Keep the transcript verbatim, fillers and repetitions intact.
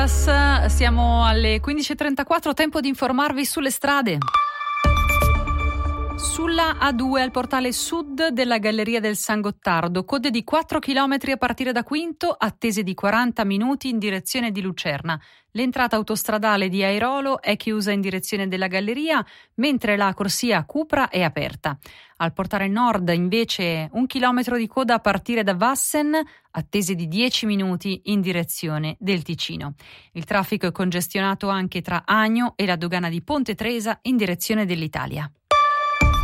Siamo alle quindici e trentaquattro, tempo di informarvi sulle strade. Sulla A due al portale sud della Galleria del San Gottardo, code di quattro chilometri a partire da Quinto, attese di quaranta minuti in direzione di Lucerna. L'entrata autostradale di Airolo è chiusa in direzione della Galleria, mentre la corsia a Cupra è aperta. Al portale nord invece un chilometro di coda a partire da Vassen, attese di dieci minuti in direzione del Ticino. Il traffico è congestionato anche tra Agno e la dogana di Ponte Tresa in direzione dell'Italia.